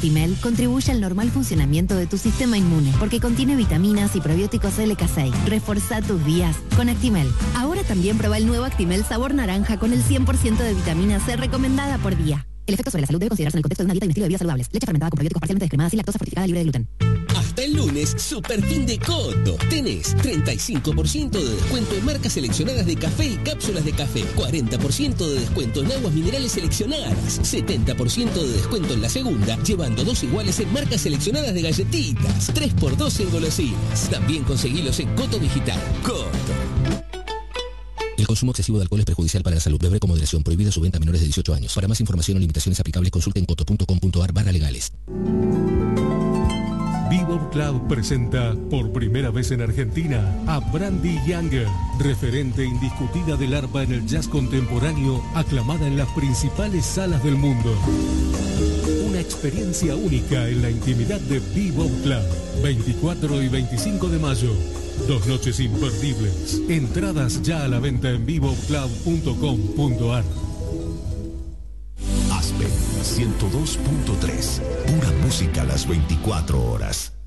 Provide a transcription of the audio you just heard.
Actimel contribuye al normal funcionamiento de tu sistema inmune porque contiene vitaminas y probióticos LK6. Reforzá tus días con Actimel. Ahora también prueba el nuevo Actimel sabor naranja con el 100% de vitamina C recomendada por día. El efecto sobre la salud debe considerarse en el contexto de una dieta y un estilo de vida saludables. Leche fermentada con probióticos parcialmente descremada sin lactosa fortificada libre de gluten. Hasta el lunes, super fin de Coto. Tenés 35% de descuento en marcas seleccionadas de café y cápsulas de café, 40% de descuento en aguas minerales seleccionadas, 70% de descuento en la segunda, llevando 2 iguales en marcas seleccionadas de galletitas, 3x2 en golosinas. También conseguilos en Coto Digital. Coto. El consumo excesivo de alcohol es perjudicial para la salud. Beber con moderación. Prohibida su venta a menores de 18 años. Para más información o limitaciones aplicables, consulten coto.com.ar/legales. Bebop Club presenta por primera vez en Argentina a Brandy Younger, referente indiscutida del arpa en el jazz contemporáneo, aclamada en las principales salas del mundo. Una experiencia única en la intimidad de Bebop Club. 24 y 25 de mayo. 2 noches imperdibles. Entradas ya a la venta en bebopclub.com.ar. Aspen 102.3. Pura música a las 24 horas.